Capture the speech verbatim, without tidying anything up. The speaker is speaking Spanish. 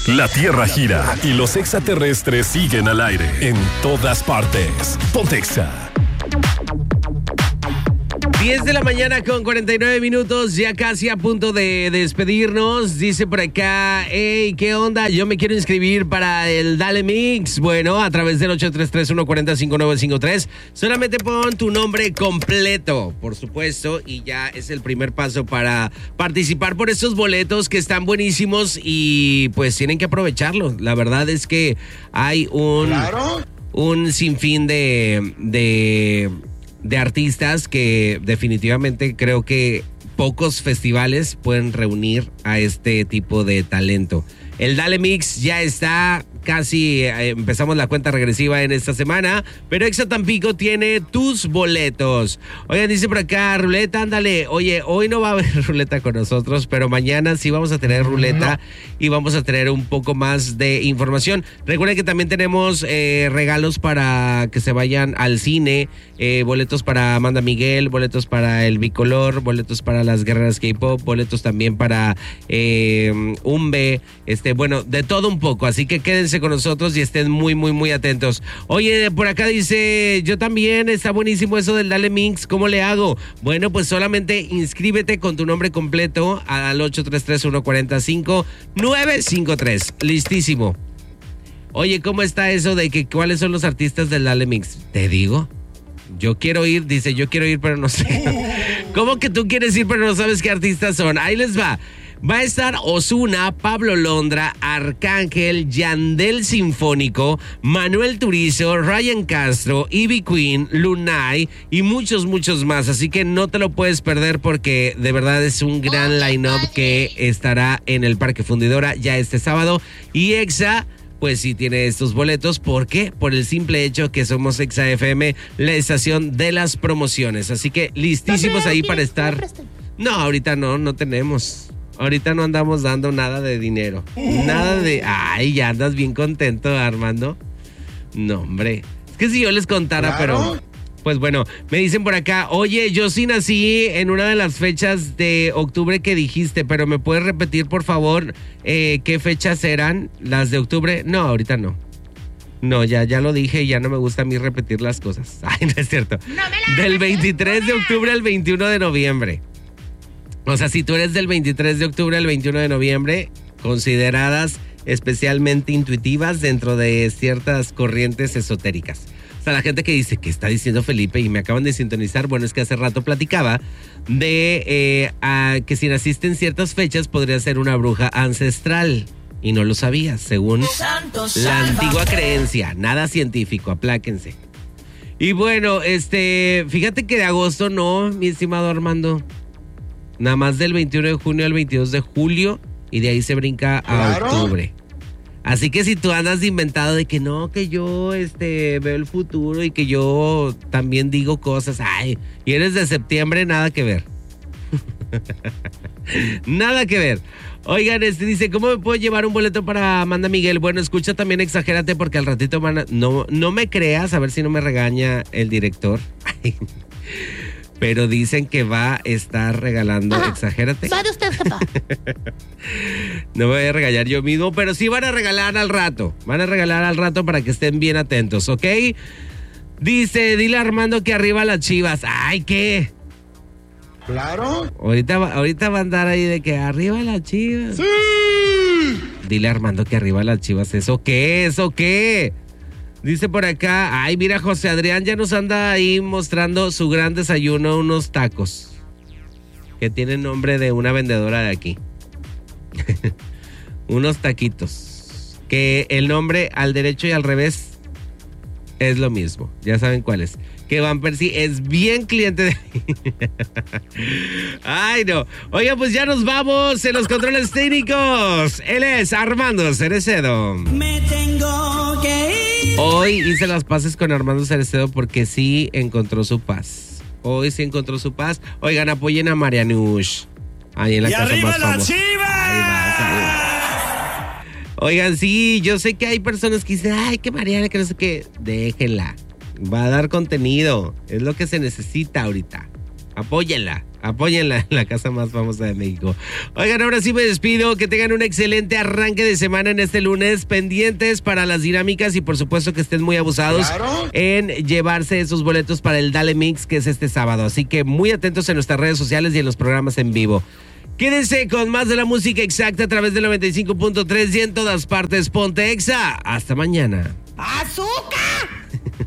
La Tierra gira y los extraterrestres siguen al aire en todas partes. Ponte Exa. diez de la mañana con cuarenta y nueve minutos, ya casi a punto de despedirnos. Dice por acá, hey, ¿qué onda? Yo me quiero inscribir para el Dale Mix. Bueno, a través del ocho tres tres, uno cuatro cero, cinco nueve cinco tres. Solamente pon tu nombre completo, por supuesto, y ya es el primer paso para participar por estos boletos que están buenísimos y pues tienen que aprovecharlo. La verdad es que hay un, ¿Claro? un sinfín de... de de artistas que definitivamente creo que pocos festivales pueden reunir a este tipo de talento. El Dale Mix ya está, casi eh, empezamos la cuenta regresiva en esta semana, pero Exa Tampico tiene tus boletos. Oigan, dice por acá, ruleta, ándale. Oye, hoy no va a haber ruleta con nosotros, pero mañana sí vamos a tener ruleta no. y vamos a tener un poco más de información. Recuerden que también tenemos eh, regalos para que se vayan al cine, eh, boletos para Amanda Miguel, boletos para el Bicolor, boletos para las Guerreras K-Pop, boletos también para eh, Umbe, este bueno, de todo un poco, así que quédense con nosotros y estén muy, muy, muy atentos. Oye, por acá dice, yo también, está buenísimo eso del Dale Mix, ¿cómo le hago? Bueno, pues solamente inscríbete con tu nombre completo al ocho tres tres, uno cuatro cero, cinco nueve cinco tres. Listísimo. Oye, ¿cómo está eso de que cuáles son los artistas del Dale Mix? Te digo, yo quiero ir, dice, yo quiero ir, pero no sé. ¿Cómo que tú quieres ir, pero no sabes qué artistas son? Ahí les va. Va a estar Ozuna, Pablo Londra, Arcángel, Yandel Sinfónico, Manuel Turizo, Ryan Castro, Ivy Queen, Lunay y muchos, muchos más. Así que no te lo puedes perder porque de verdad es un gran line-up que estará en el Parque Fundidora ya este sábado. Y Exa, pues sí tiene estos boletos. ¿Por qué? Por el simple hecho que somos Exa F M, la estación de las promociones. Así que listísimos ahí para estar. No, ahorita no, no tenemos. Ahorita no andamos dando nada de dinero. Nada de... Ay, ya andas bien contento, Armando. No, hombre. Es que si yo les contara, ¿Claro? pero... Pues bueno, me dicen por acá, oye, yo sí nací en una de las fechas de octubre que dijiste, pero ¿me puedes repetir, por favor, eh, qué fechas eran las de octubre? No, ahorita no. No, ya, ya lo dije y ya no me gusta a mí repetir las cosas. Ay, no es cierto. No me la Del veintitrés de octubre al veintiuno de noviembre. O sea, si tú eres del veintitrés de octubre al veintiuno de noviembre, consideradas especialmente intuitivas dentro de ciertas corrientes esotéricas. O sea, la gente que dice, ¿qué está diciendo Felipe? Y me acaban de sintonizar. Bueno, es que hace rato platicaba de eh, a, que si naciste en ciertas fechas podría ser una bruja ancestral. Y no lo sabías, según Santo, la salva. Antigua creencia. Nada científico, apláquense. Y bueno, este, fíjate que de agosto no, mi estimado Armando. Nada más del veintiuno de junio al veintidós de julio y de ahí se brinca a ¿Claro? octubre. Así que si tú andas de inventado de que no, que yo este veo el futuro y que yo también digo cosas, ay, y eres de septiembre, nada que ver. Nada que ver. Oigan, este dice, ¿cómo me puedo llevar un boleto para Amanda Miguel? Bueno, escucha también Exagérate porque al ratito van a... No, no me creas, a ver si no me regaña el director. Pero dicen que va a estar regalando Ajá. Exagérate. Va de usted, jefa. No me voy a regañar yo mismo, pero sí van a regalar al rato. Van a regalar al rato para que estén bien atentos, ¿ok? Dice, dile a Armando que arriba las Chivas. Ay, ¿qué? Claro. Ahorita, ahorita va a andar ahí de que arriba las Chivas. Sí. Dile a Armando que arriba las Chivas. ¿Eso qué? ¿Eso qué? Dice por acá, ay, mira, José Adrián ya nos anda ahí mostrando su gran desayuno, unos tacos. Que tienen nombre de una vendedora de aquí. Unos taquitos. Que el nombre al derecho y al revés es lo mismo. Ya saben cuál es. Que Van Persie es bien cliente de ahí. Ay, no. Oiga, pues ya nos vamos en los controles técnicos. Él es Armando Cerecedo. Me tengo que ir. Hoy hice las paces con Armando Cerecedo porque sí encontró su paz. Hoy sí encontró su paz. Oigan, apoyen a Marianush. Ahí en la y casa arriba más la famosa. Chiva. Ahí vas, ahí vas. Oigan, sí, yo sé que hay personas que dicen, ay, que Mariana, que no sé qué. Déjenla. Va a dar contenido. Es lo que se necesita ahorita. Apóyenla. Apoyen la, la casa más famosa de México. Oigan, ahora sí me despido. Que tengan un excelente arranque de semana en este lunes. Pendientes para las dinámicas y por supuesto que estén muy abusados Claro. en llevarse esos boletos para el Dale Mix, que es este sábado. Así que muy atentos en nuestras redes sociales y en los programas en vivo. Quédense con más de la música exacta a través del noventa y cinco punto tres y en todas partes. Ponte Exa. Hasta mañana. ¡Azúcar!